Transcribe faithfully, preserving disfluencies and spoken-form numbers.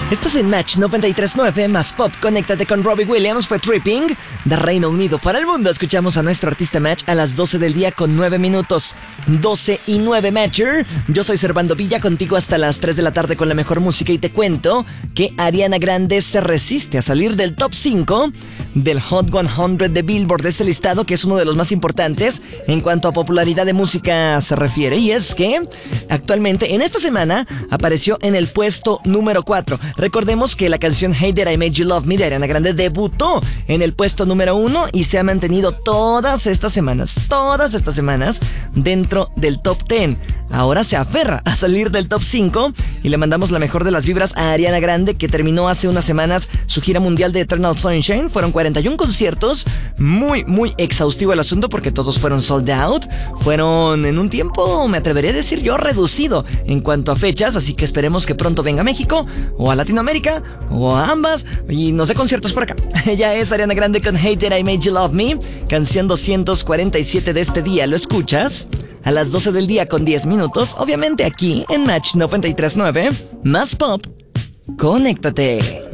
Estás en Match noventa y tres punto nueve más Pop. Conéctate con Robbie Williams. Fue Tripping de Reino Unido para el mundo. Escuchamos a nuestro artista Match a las doce del día con nueve minutos. doce y nueve Matcher. Yo soy Servando Villa, contigo hasta las tres de la tarde con la mejor música. Y te cuento que Ariana Grande se resiste a salir del top cinco del Hot cien de Billboard, de este listado que es uno de los más importantes en cuanto a popularidad de música se refiere. Y es que actualmente en esta semana apareció en el puesto número cuatro. Recordemos que la canción Hey That I Made You Love Me de Ariana Grande debutó en el puesto número uno y se ha mantenido todas estas semanas, todas estas semanas dentro del top diez. Ahora se aferra a salir del top cinco y le mandamos la mejor de las vibras a Ariana Grande, que terminó hace unas semanas su gira mundial de Eternal Sunshine. Fueron cuarenta y uno conciertos, muy, muy exhaustivo el asunto porque todos fueron sold out. Fueron en un tiempo, me atrevería a decir yo, reducido en cuanto a fechas, así que esperemos que pronto venga a México o a Latinoamérica o a ambas y nos dé conciertos por acá. Ella es Ariana Grande con Hey That I Made You Love Me, canción doscientos cuarenta y siete de este día. ¿Lo escuchas? A las doce del día con diez minutos, obviamente aquí en Match noventa y tres punto nueve más Pop. Conéctate.